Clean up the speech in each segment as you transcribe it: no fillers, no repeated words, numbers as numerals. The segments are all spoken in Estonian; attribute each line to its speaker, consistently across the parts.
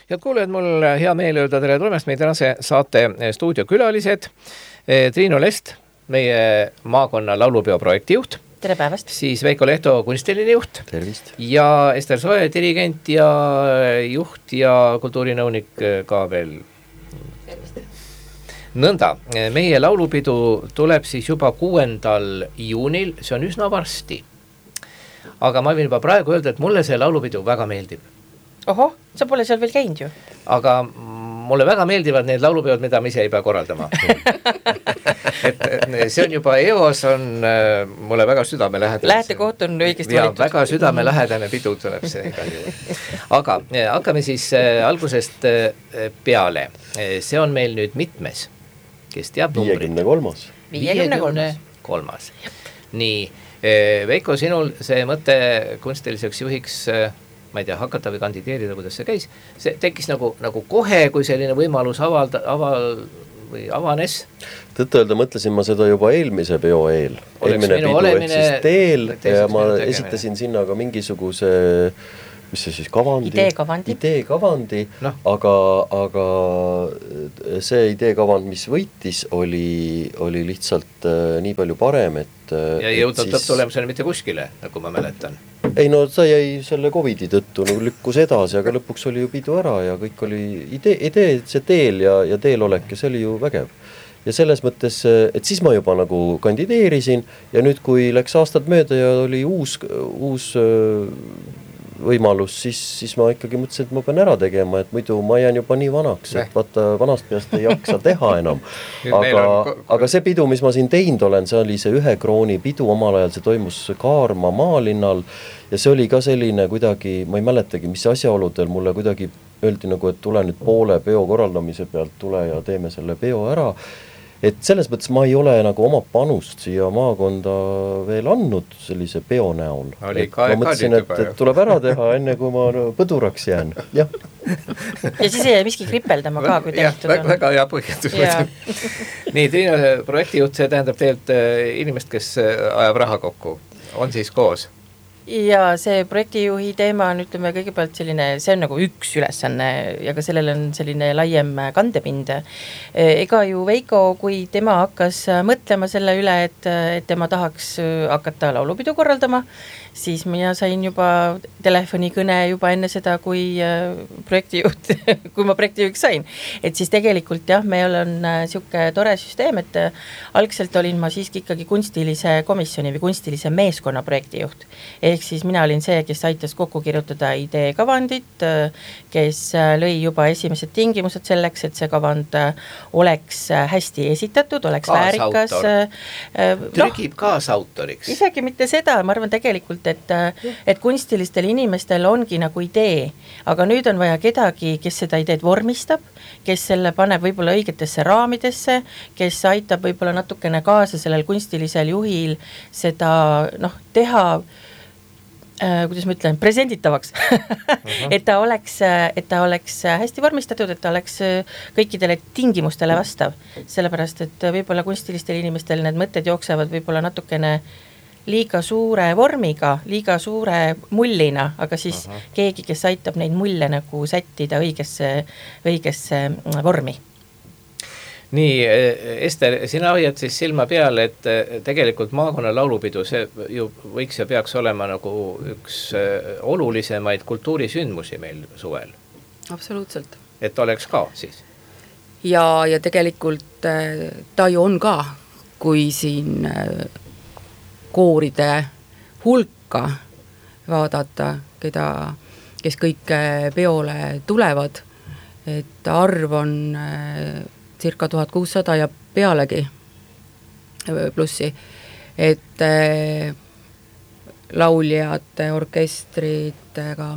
Speaker 1: Head kuulajad, mul hea meel öelda tere tulemast meie tänase saate stuudiokülalised. Triinu Lest, meie maakonna laulupeo projektijuht.
Speaker 2: Tere päevast.
Speaker 1: Siis Veiko Lehto, kunstiline juht.
Speaker 3: Tervist.
Speaker 1: Ja Ester Soe, dirigent ja juht ja kultuurinõunik ka veel.
Speaker 2: Tervist.
Speaker 1: Nõnda, meie laulupidu tuleb siis juba 6. juunil, see on üsna varsti. Aga ma võin juba praegu öelda, et mulle see laulupidu väga meeldib.
Speaker 2: Oho, sa pole seal veel käinud ju.
Speaker 1: Aga mulle väga meeldivad need laulupeod, mida ma ise ei pea korraldama. et see on juba EOS on mulle väga südamelähedane.
Speaker 2: Lähetekoht on õigesti valitud.
Speaker 1: Väga südamelähedane pidu tuleb see igal juhul. Aga hakkame siis algusest peale. See on meil nüüd mitmes, kes teab numbrit. 53. Nii, Veiko, sinul see mõte kunstiliseks juhiks, ma ei tea, hakata või kandideerida, kuidas see käis, see tekkis nagu kohe, kui selline võimalus avanes.
Speaker 3: Tõtt-öelda mõtlesin ma seda juba eelmise peo eel. Eelmine pidu ehk siis teel ja ma esitasin sinna ka mingisuguse, mis see siis, ideekavandi, no. aga see ideekavand, mis võitis, oli lihtsalt nii palju parem, et
Speaker 1: ja ei jõudnud lõpptulemusena mitte kuskile, nagu ma mäletan.
Speaker 3: Ei no ta jäi selle Covidi tõttu lükkus edasi, aga lõpuks oli ju pidu ära ja kõik oli idee see teel ja teelolek ja see oli ju vägev. Ja selles mõttes, et siis ma juba nagu kandideerisin ja nüüd, kui läks aastad mööda ja oli uus võimalus, siis ma ikkagi mõtlesin, et ma pean ära tegema, et muidu ma jään juba nii vanaks, et vaata vanast peast ei jaksa teha enam. Aga see pidu, mis ma siin teinud olen, see oli see 1 krooni pidu, omal ajal see toimus Kaarma maalinnal ja see oli ka selline kuidagi, ma ei mäletagi, mis asjaoludel mulle kuidagi öeldi nagu, et tule nüüd poole peo korraldamise pealt, tule ja teeme selle peo ära. Et selles mõttes ma ei ole nagu oma panust siia maakonda veel andnud sellise peo näol. Ma mõtlesin, et tuleb ära teha enne, kui ma põduraks jään. Ja
Speaker 2: siis ei miski kripeldama ka, kui tehtud on.
Speaker 1: Väga hea põhjendus. Nii, Triinu projektijuht, see tähendab tegelikult inimest, kes ajab raha kokku. On siis koos?
Speaker 2: Ja see projektijuhi teema on, ütleme, kõigepealt selline, see on nagu üks ülesanne ja ka sellel on selline laiem kandepind. Ega ju Veiko, kui tema hakkas mõtlema selle üle, et tema tahaks hakata laulupidu korraldama, siis mina sain juba telefonikõne juba enne seda, kui ma projektijuhiks sain. Et siis tegelikult jah, meil on siuke tore süsteem, et algselt olin ma siiski ikkagi kunstilise komisjoni või kunstilise meeskonna projektijuht. Ehk siis mina olin see, kes aitas kokku kirjutada ideekavandit, kes lõi juba esimesed tingimused selleks, et see kavand oleks hästi esitatud, oleks väärikas.
Speaker 1: Trügib kaasautoriks.
Speaker 2: Isegi mitte seda, ma arvan tegelikult, et kunstilistel inimestel ongi nagu idee, aga nüüd on vaja kedagi, kes seda ideed vormistab, kes selle paneb võib-olla õigetesse raamidesse, kes aitab võib-olla natukene kaasa sellel kunstilisel juhil seda teha, kuidas ma ütlen, presenditavaks. et ta oleks hästi vormistatud, et ta oleks kõikidele tingimustele vastav. Sellepärast, et võib-olla kunstilistel inimestel need mõtted jooksevad võib-olla natukene liiga suure vormiga, liiga suure mullina, aga siis keegi, kes aitab neid mulle nagu sättida õigesse vormi.
Speaker 1: Nii, Ester, sina hoiad siis silma peal, et tegelikult maakonna laulupidu, see ju võiks ja peaks olema nagu üks olulisemaid kultuurisündmusi meil suvel.
Speaker 4: Absoluutselt.
Speaker 1: Et oleks ka siis.
Speaker 4: Ja tegelikult ta ju on ka, kui siin kooride hulka vaadata, kes kõik peole tulevad, et arv on circa 1600 ja pealegi plussi, et lauljate, orkestritega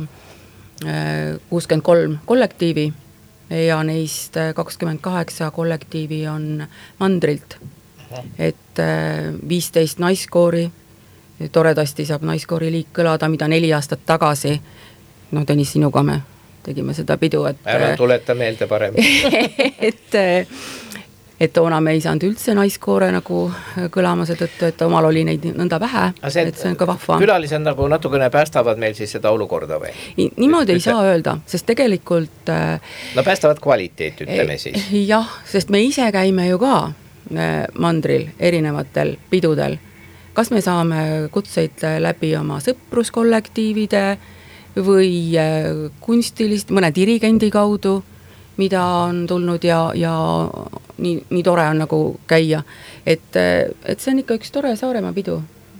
Speaker 4: 63 kollektiivi ja neist 28 kollektiivi on mandrilt. Et 15 naiskoori, toredasti saab naiskoori liik kõlada, mida 4 aastat tagasi, Tõnis, sinuga me tegime seda pidu, et
Speaker 1: ära tuleta meelde parem.
Speaker 4: et toona me ei saanud üldse naiskoore nagu kõlama seetõttu, et omal oli neid nõnda vähe, et see on ka vahva.
Speaker 1: Külalised nagu natukene päästavad meil siis seda olukorda või?
Speaker 4: Niimoodi ei saa öelda, sest tegelikult
Speaker 1: no päästavad kvaliteet, ütleme siis.
Speaker 4: Jah, sest me ise käime ju ka mandril erinevatel pidudel. Kas me saame kutseid läbi oma sõpruskollektiivide või kunstilist, mõne dirigendi kaudu, mida on tulnud ja nii tore on nagu käia. Et see on ikka üks tore Saaremaa pidu,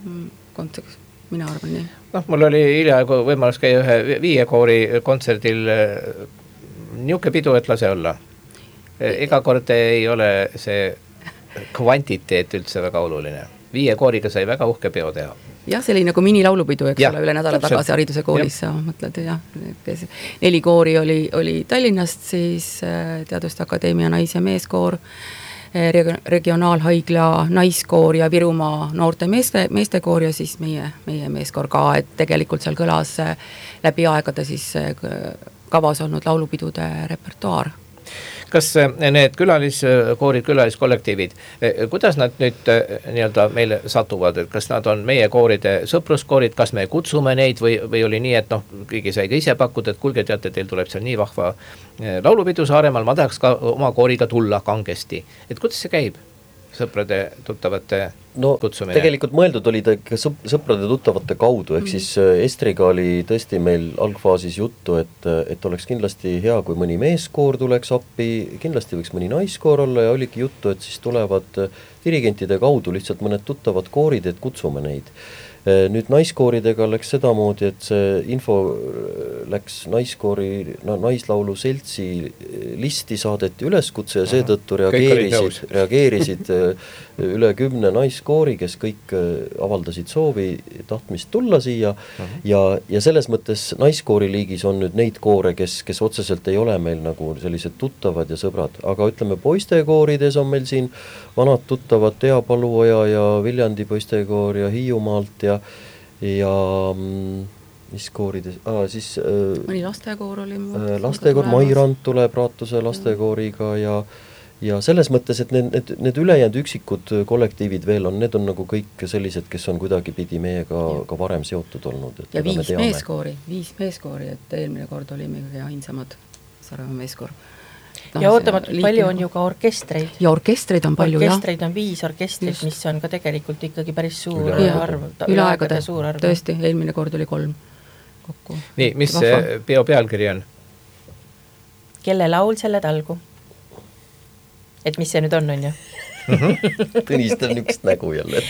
Speaker 4: mina arvan nii.
Speaker 1: Noh, mul oli hiljaaegu võimalus käia ühe Viie koori kontserdil niuke pidu, et lase olla. Iga kord ei ole see kvantiteet üldse väga oluline. Viie kooriga sai väga uhke peo teha.
Speaker 4: Jah, see oli nagu minilaulupidu, eks ole, üle nädala tagasi hariduse koolis, sa mõtled, jah, 4 koori oli Tallinnast, siis Teaduste Akadeemia nais- ja meeskoor, regionaalhaigla naiskoor ja Virumaa noorte meestekoor ja siis meie meeskoor ka, et tegelikult seal kõlas läbi aegade siis kavas olnud laulupidude repertuaar.
Speaker 1: Kas need külaliskoorid, külaliskollektiivid, kuidas nad nüüd nii-öelda meile satuvad, et kas nad on meie kooride sõpruskoorid, kas me kutsume neid või oli nii, et noh, kõigi sai ka ise pakkuda, et kuulge, teate, teil tuleb seal nii vahva laulupidu Saaremaal, ma tahaks ka oma kooriga tulla kangesti. Et kuidas see käib? Sõprade, tuttavate kutsumine?
Speaker 3: Tegelikult mõeldud oli ta ikka sõprade tuttavate kaudu, ehk siis Estriga oli tõesti meil algfaasis juttu, et oleks kindlasti hea, kui mõni meeskoor tuleks appi, kindlasti võiks mõni naiskoor olla ja oligi juttu, et siis tulevad dirigentide kaudu lihtsalt mõned tuttavad koorid, et kutsume neid. Nüüd naiskooridega läks sedamoodi, et see info läks naiskoori, naislaulu seltsi listi saadeti üleskutse ja seetõttu reageerisid üle 10 naiskoori, kes kõik avaldasid soovi tahtmist tulla siia ja selles mõttes naiskoori liigis on nüüd neid koore, kes otseselt ei ole meil nagu sellised tuttavad ja sõbrad, aga ütleme poistekoorides on meil siin vanad tuttavad Tea Paluoja ja Viljandi poistekoor ja Hiiumaalt ja mis koorides, siis
Speaker 4: mõni lastekoor oli
Speaker 3: lastekoor, Mairand tuleb Raatuse lastekooriga ja selles mõttes, et need ülejäänud üksikud kollektiivid veel on, need on nagu kõik sellised, kes on kuidagi pidi meiega ka varem seotud olnud.
Speaker 4: Ja 5 meeskoori, et eelmine kord oli meil ainsamad Saaremaa meeskoor.
Speaker 2: Ja ootamatult palju on ju ka orkestreid.
Speaker 4: Ja orkestreid on palju,
Speaker 2: orkestreid on 5 orkestrit, mis on ka tegelikult ikkagi päris suur arv.
Speaker 4: Üle aegade, tõesti, eelmine kord oli 3 kokku.
Speaker 1: Nii, mis see peo pealkiri on?
Speaker 2: Kelle laul selle talgu? Et mis see nüüd on ju?
Speaker 3: Tõnistab niisugust nägu jälle.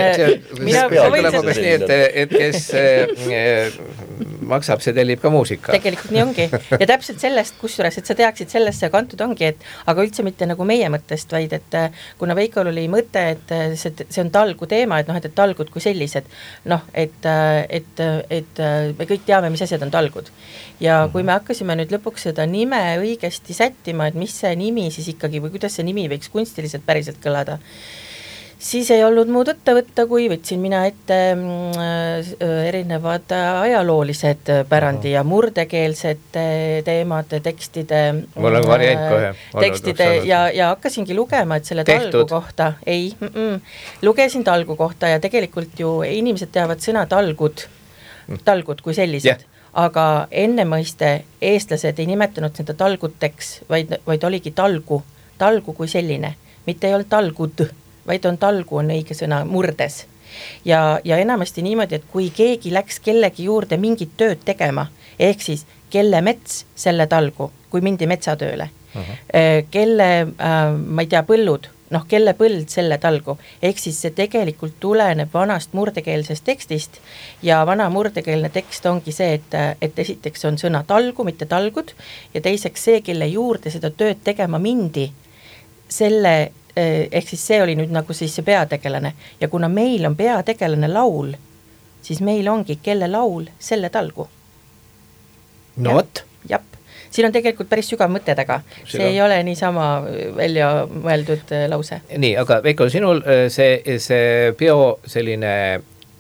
Speaker 1: Et kes maksab, see tellib ka muusika.
Speaker 2: Tegelikult nii ongi. Ja täpselt sellest, kusjuures, et sa teaksid sellest see kantud ongi, et aga üldse mitte nagu meie mõttest, vaid et kuna Veikol oli mõte, et see on talgu teema, et noh, et talgud kui sellised, noh, et me kõik teame, mis asjad on talgud. Ja kui me hakkasime nüüd lõpuks seda nime õigesti sättima, et mis see nimi siis ikkagi või kuidas see nimi võiks kunstiliselt päriselt kõlada, siis ei olnud muud võtta, kui võtsin mina ette erinevad ajaloolised pärandi ja murdekeelsed teemad, tekstide
Speaker 1: mul on variant kohe
Speaker 2: tekstide ja hakkasingi lugema, et selle talgu kohta lugesin talgu kohta ja tegelikult ju inimesed teavad sõna talgud kui sellised aga enne mõiste eestlased ei nimetanud seda talguteks, vaid oligi talgu kui selline, mitte ei olnud talgud, vaid on talgu, on õige sõna murdes. Ja enamasti niimoodi, et kui keegi läks kellegi juurde mingit tööd tegema, ehk siis kelle mets selle talgu, kui mindi metsatööle, kelle, ma ei tea, põllud, noh, kelle põld selle talgu, ehk siis see tegelikult tuleneb vanast murdekeelsest tekstist ja vana murdekeelne tekst ongi see, et esiteks on sõna talgu, mitte talgud ja teiseks see, kelle juurde seda tööd tegema mindi, selle, ehk siis see oli nüüd nagu siis see peategelane ja kuna meil on peategelane laul, siis meil ongi kelle laul selle talgu.
Speaker 1: No vot.
Speaker 2: Jap. Siin on tegelikult päris sügav mõte taga. See ei ole niisama välja mõeldud lause.
Speaker 1: Nii, aga Veiko, sinul see peo selline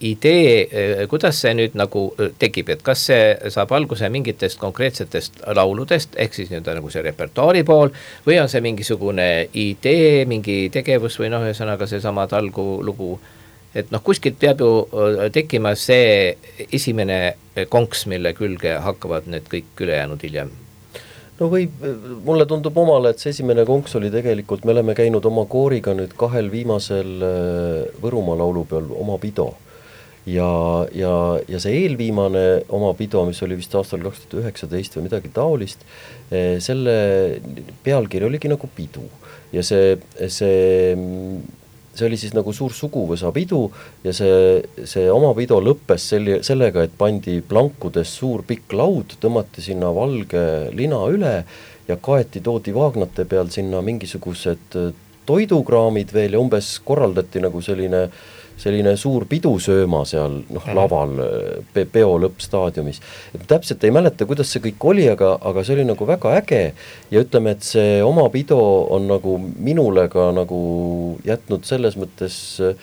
Speaker 1: idee, kuidas see nüüd nagu tekib, et kas see saab alguse mingitest konkreetsetest lauludest, ehk siis nüüd nagu see repertuaari pool, või on see mingisugune idee, mingi tegevus või noh, ühesõnaga seesama talgu lugu, et noh, kuskilt peab ju tekkima see esimene konks, mille külge hakkavad need kõik ülejäänud hiljem.
Speaker 3: No mulle tundub omale, et see esimene konks oli tegelikult, me oleme käinud oma kooriga nüüd 2 viimasel Võrumaa laulupeol oma pido. Ja see eelviimane oma pido, mis oli vist aastal 2019 või midagi taolist, selle pealkiri oligi nagu pidu. Ja see oli siis nagu suur suguvõsa pidu ja see oma pido lõppes sellega, et pandi plankudes suur pikk laud, tõmmati sinna valge lina üle ja toodi vaagnate peal sinna mingisugused toidukraamid veel ja umbes korraldati nagu selline suur pidusööma seal laval peo lõppstaadiumis. Täpselt ei mäleta, kuidas see kõik oli, aga see oli nagu väga äge ja ütleme, et see oma pido on nagu minule ka nagu jätnud selles mõttes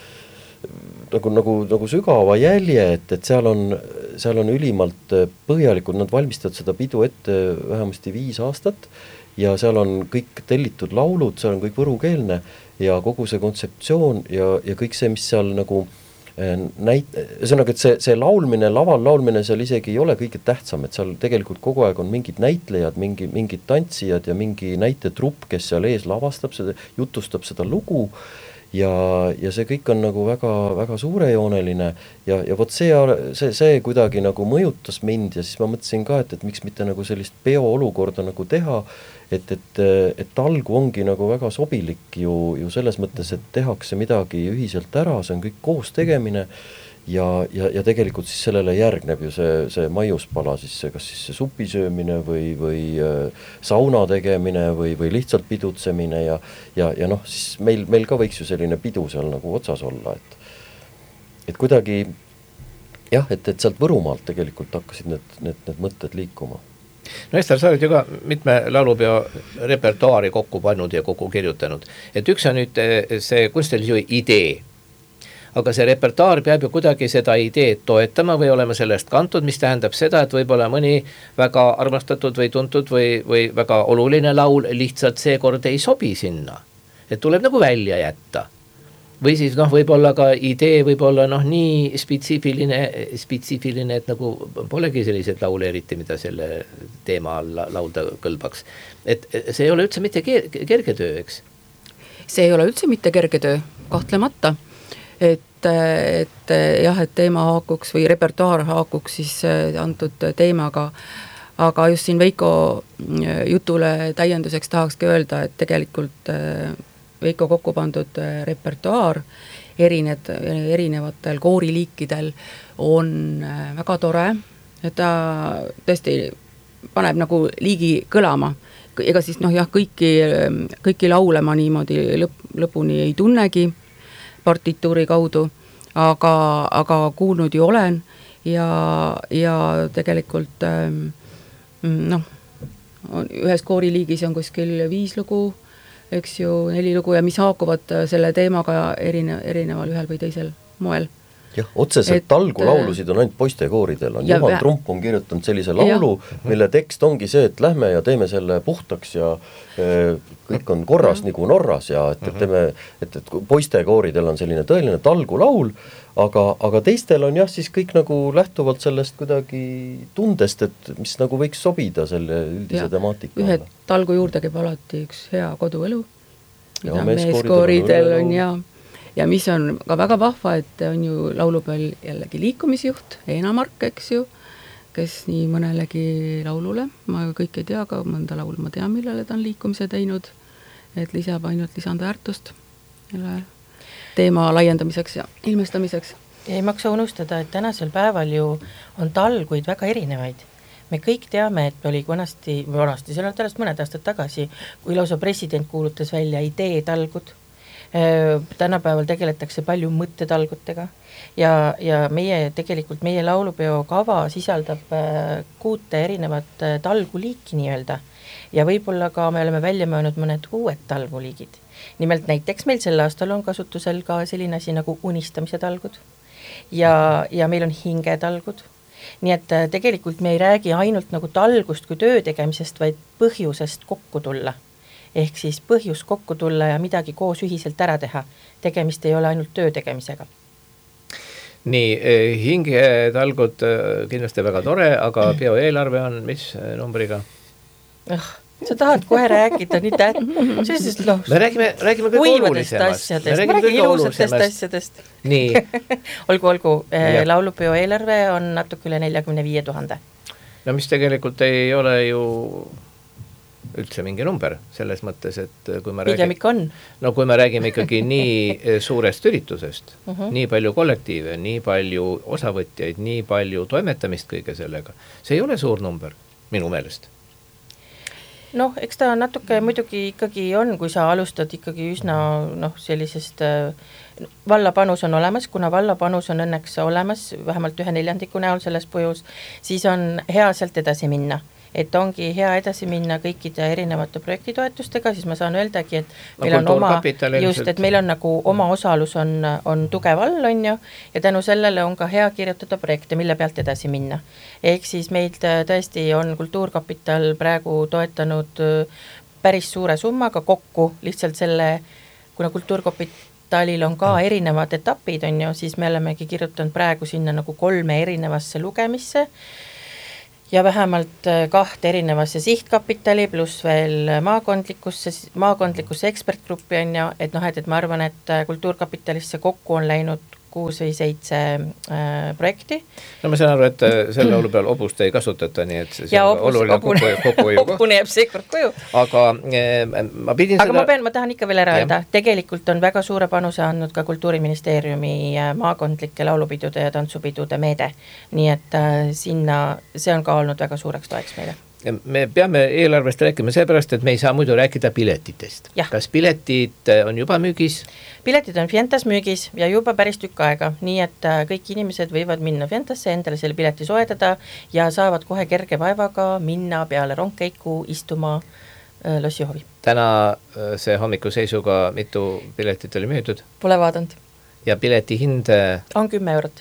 Speaker 3: nagu sügava jälje, et seal on ülimalt põhjalikult, nad valmistavad seda pidu ette vähemasti 5 aastat ja seal on kõik tellitud laulud, seal on kõik võrukeelne ja kogu see kontseptsioon ja kõik see, mis seal nagu ühesõnaga, et see laulmine, laval laulmine seal isegi ei ole kõige tähtsam, et seal tegelikult kogu aeg on mingid näitlejad, mingid tantsijad ja mingi näitetrupp, kes seal ees lavastab seda, jutustab seda lugu ja see kõik on nagu väga, väga suurejooneline ja vot see kuidagi nagu mõjutas mind ja siis ma mõtlesin ka, et miks mitte nagu sellist peo olukorda nagu teha, et talgu ongi nagu väga sobilik ju selles mõttes, et tehakse midagi ühiselt ära, see on kõik koos tegemine ja tegelikult siis sellele järgneb ju see maiuspala, kas siis see supisöömine või sauna tegemine või lihtsalt pidutsemine ja noh, siis meil ka võiks ju selline pidu seal nagu otsas olla, et kuidagi jah, et sealt Võrumaalt tegelikult hakkasid need mõtted liikuma.
Speaker 1: No Ester, sa oled ju ka mitme laulupeo repertuaari kokku pannud ja kokku kirjutanud, et üks on nüüd see kunstilise idee, aga see repertuaar peab ju kuidagi seda ideed toetama või olema sellest kantud, mis tähendab seda, et võib-olla mõni väga armastatud või tuntud või väga oluline laul lihtsalt seekord ei sobi sinna, et tuleb nagu välja jätta. Või siis võib-olla ka idee võib-olla nii spetsiifiline, et nagu polegi sellised laule eriti, mida selle teema all laulda kõlbaks. Et see ei ole üldse mitte kerge töö, eks?
Speaker 4: See ei ole üldse mitte kerge töö, kahtlemata. Et jah, et teema haakuks või repertuaar haakuks siis antud teemaga, aga just siin Veiko jutule täienduseks tahakski öelda, et tegelikult Veiko kokku pandud repertuaar erinevatel kooriliikidel on väga tore, et ta tõesti paneb nagu liigi kõlama, ega siis kõiki laule ma niimoodi lõpuni ei tunnegi partituuri kaudu, aga kuulnud ju olen ja tegelikult ühes kooriliigis on kuskil 5 lugu, eks ju 4 lugu ja mis haakuvad selle teemaga erineval ühel või teisel moel.
Speaker 3: Jah, otseselt talgu laulusid on ainult poistekooridel. Juhan Trump on kirjutanud sellise laulu, mille tekst ongi see, et lähme ja teeme selle puhtaks ja kõik on korras nagu Norras ja et poistekooridel on selline tõeline talgu laul, aga teistel on jah, siis kõik nagu lähtuvalt sellest kuidagi tundest, et mis nagu võiks sobida selle üldise temaatika.
Speaker 4: Ühe talgu juurde käib alati üks hea koduelu, mida meeskooridel on ja mis on ka väga vahva, et on ju laulupeal jällegi liikumisjuht, Eena Mark, eks ju, kes nii mõnelegi laulule, ma kõik ei tea, aga mõnda laul ma tean, millele ta on liikumise teinud, et lisab ainult lisandväärtust teema laiendamiseks ja ilmestamiseks.
Speaker 2: Ei maksa unustada, et tänasel päeval ju on talguid väga erinevaid. Me kõik teame, et oli vanasti, see on tänast mõned aastad tagasi, kui lausa president kuulutas välja ideetalgud. Tänapäeval tegeletakse palju mõttetalgutega ja meie laulupeo kava sisaldab 6 erinevat talguliiki nii-öelda ja võib-olla ka me oleme välja mõelnud mõned uued talguliigid. Nimelt näiteks meil sel aastal on kasutusel ka selline asi nagu unistamise talgud ja meil on hingetalgud. Nii et tegelikult me ei räägi ainult nagu talgust kui töö tegemisest, vaid põhjusest kokku tulla. Ehk siis põhjus kokku tulla ja midagi koos ühiselt ära teha. Tegemist ei ole ainult töö tegemisega.
Speaker 1: Nii, hingetalgud kindlasti väga tore, aga bioeelarve on mis numbriga?
Speaker 2: Sa tahad kohe rääkida nii sellisest
Speaker 1: me räägime kõige olulisemast.
Speaker 2: Me räägime ilusatest asjadest.
Speaker 1: Nii.
Speaker 2: olgu, laulupeo eelarve on natuke üle 45 000.
Speaker 1: No mis tegelikult ei ole ju üldse mingi number, selles mõttes, et kui me kui me räägime ikkagi nii suurest üritusest, nii palju kollektiive, nii palju osavõtjaid, nii palju toimetamist kõige sellega, see ei ole suur number, minu meelest.
Speaker 2: Eks ta natuke muidugi ikkagi on, kui sa alustad ikkagi üsna sellisest vallapanus on olemas, kuna vallapanus on õnneks olemas, vähemalt 1/4 näol selles põhjus, siis on hea sealt edasi minna. Et ongi hea edasi minna kõikide erinevate projektitoetustega, siis ma saan öeldagi, et meil on meil on nagu oma osalus on tugev all, on ju, ja tänu sellele on ka hea kirjutada projekte, mille pealt edasi minna. Ehk siis meilt tõesti on Kultuurkapital praegu toetanud päris suure summaga kokku, lihtsalt selle, kuna Kultuurkapitalil on ka erinevad etapid, on ju, siis me olemegi kirjutanud praegu sinna nagu 3 erinevasse lugemisse, ja vähemalt 2 erinevasse sihtkapitali, pluss veel maakondlikusse ekspertgruppi on ju, et et ma arvan, et Kultuurkapitalisse kokku on läinud 6 või 7 projekti.
Speaker 1: No ma saan aru, et selle laulu peal obust ei kasutata, nii et see on oluline kokkuhoiu.
Speaker 2: Obune jääb seekord koju.
Speaker 1: Aga ma pidin
Speaker 2: ma tahan ikka veel ära öelda, tegelikult on väga suure panuse andnud ka Kultuuriministeeriumi maakondlike laulupidude ja tantsupidude meede. Nii et see on ka olnud väga suureks toeks meile.
Speaker 1: Me peame eelarvest rääkima seepärast, et me ei saa muidu rääkida piletitest. Kas piletid on juba müügis?
Speaker 2: Piletid on Fientas müügis ja juba päris tükk aega, nii et kõik inimesed võivad minna Fientasse, endale selle pileti soetada ja saavad kohe kerge vaevaga minna peale rongkeiku istuma lossihovi. Täna
Speaker 1: see hommiku seisuga mitu piletit oli müüdud?
Speaker 2: Pole vaadanud.
Speaker 1: Ja pileti hind?
Speaker 2: On 10 eurot.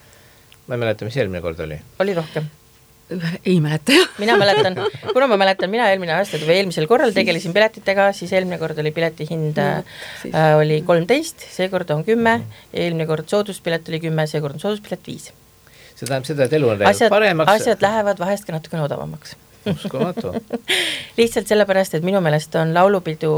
Speaker 1: Ma ei mäleta, mis eelmine kord oli?
Speaker 2: Oli rohkem.
Speaker 4: Ei mäleta.
Speaker 2: Mina mäletan, kuna ma mäletan, mina eelmine aastad või eelmisel korral tegelesin piletitega, siis eelmine kord oli pileti hind oli 13, seekord on 10, eelmine kord sooduspilet oli 10, seekord on sooduspilet 5.
Speaker 1: See tähendab seda, et elu on läinud paremaks.
Speaker 2: Asjad lähevad vahest ka natuke odavamaks.
Speaker 1: Uskumatu.
Speaker 2: Lihtsalt sellepärast, et minu meelest on laulupidu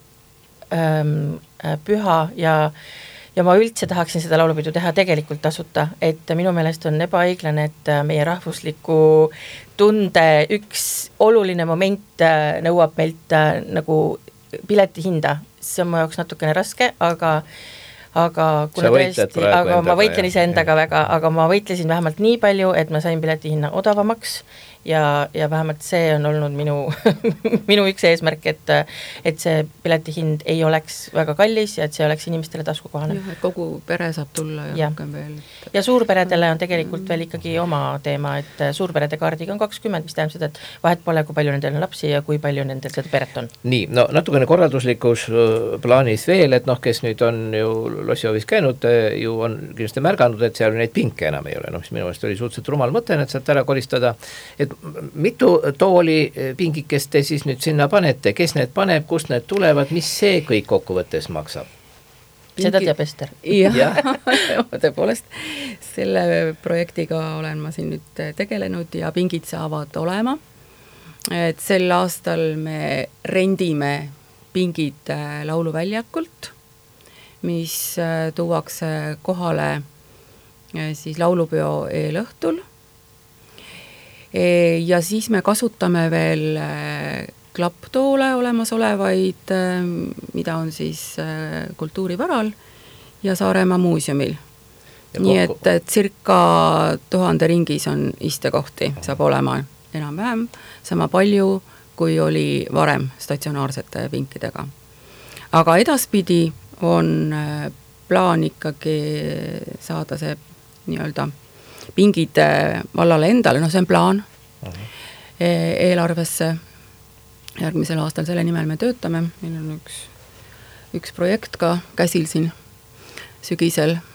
Speaker 2: püha ja ma üldse tahaksin seda laulupidu teha tegelikult tasuta, et minu meelest on ebaõiglane, et meie rahvusliku tunde üks oluline moment nõuab meilt nagu pileti hinda. See on mu jaoks natukene raske, aga kuna tõesti, ma võitlen ise endaga väga, aga ma võitlesin vähemalt nii palju, et ma sain pileti hinna odavamaks ja vähemalt see on olnud minu üks eesmärk, et see pileti hind ei oleks väga kallis ja et see oleks inimestele taskukohane.
Speaker 4: Kogu pere saab tulla ja rohkem veel.
Speaker 2: Ja suurperedele on tegelikult veel ikkagi oma teema, et suurperede kaardiga on 20, mis tähendab seda, et vahet pole, kui palju nendel on lapsi ja kui palju nendel seda peret on.
Speaker 1: Nii, natukene korralduslikus plaanis veel, et kes nüüd on ju lossihoovis käinud, ju on kindlasti märganud, et seal neid pinke enam ei ole, mis minu meelest oli suhteliselt rumal mõte, et saad ära koristada, et mitu tooli pingikest te siis nüüd sinna panete, kes need paneb, kust need tulevad, mis see kõik kokkuvõttes maksab?
Speaker 2: Seda teab Ester.
Speaker 4: Jah, tõepoolest, selle projektiga olen ma siin nüüd tegelenud ja pingid saavad olema, et sel aastal me rendime pingid lauluväljakult, mis tuuakse kohale siis laulupeo eelõhtul. Ja siis me kasutame veel klapptoole olemasolevaid, mida on siis Kultuurivaral ja Saaremaa muuseumil. Nii et circa 1000 ringis on istekohti, saab olema enam-vähem sama palju, kui oli varem statsionaarsete pinkidega. Aga edaspidi on plaan ikkagi saada see nii-öelda pingid vallale endale, see on plaan eelarvesse. Järgmisel aastal selle nimel me töötame, meil on üks projekt ka käsil siin sügisel,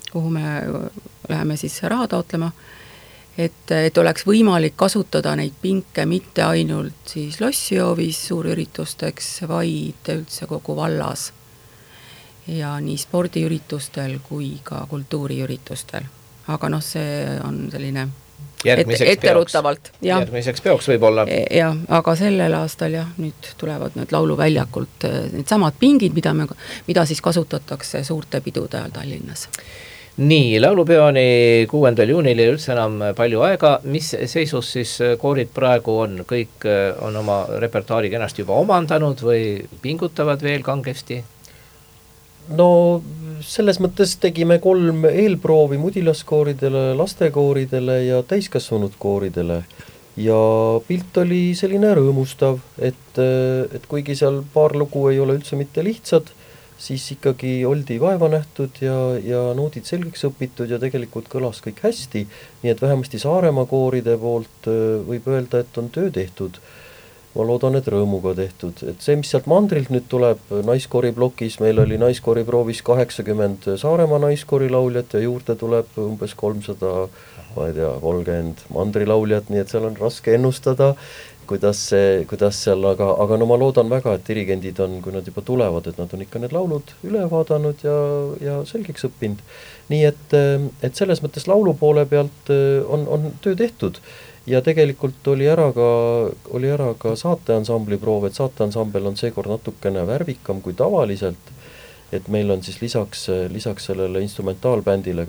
Speaker 4: kuhu me läheme siis raha taotlema, et oleks võimalik kasutada neid pinke mitte ainult siis lossijoovis suurüritusteks, vaid üldse kogu vallas. Ja nii spordiüritustel kui ka kultuuriüritustel. Aga see on selline etteruttavalt.
Speaker 1: Järgmiseks peoks võib-olla.
Speaker 4: Jah, aga sellel aastal nüüd tulevad need lauluväljakult need samad pingid, mida siis kasutatakse suurte pidude ajal Tallinnas.
Speaker 1: Nii, laulupeoni 6. juunil ei üldse enam palju aega. Mis seisus siis koorid praegu on? Kõik on oma repertuaari kenasti juba omandanud või pingutavad veel kangesti?
Speaker 3: No selles mõttes tegime 3 eelproovi mudilaskooridele, lastekooridele ja täiskasvanud kooridele. Ja pilt oli selline rõõmustav, et kuigi seal paar lugu ei ole üldse mitte lihtsad, siis ikkagi oldi vaeva nähtud ja noodid selgeks õpitud ja tegelikult kõlas kõik hästi, nii et vähemasti Saaremaa kooride poolt võib öelda, et on töö tehtud. Ma loodan, et rõõmuga tehtud. Et see, mis sealt mandrilt nüüd tuleb naiskoori blokis, meil oli naiskoori proovis 80 Saaremaa naiskoori lauljat ja juurde tuleb umbes 300, ma ei tea, 30 mandrilauljat, nii et seal on raske ennustada, kuidas seal, aga no ma loodan väga, et dirigendid on, kui nad juba tulevad, et nad on ikka need laulud üle vaadanud ja selgeks õppinud. Nii et selles mõttes laulu poole pealt on töö tehtud ja tegelikult oli ära ka saateansambli proov, et saateansambel on seekord natukene värvikam kui tavaliselt, et meil on siis lisaks sellele instrumentaalbändile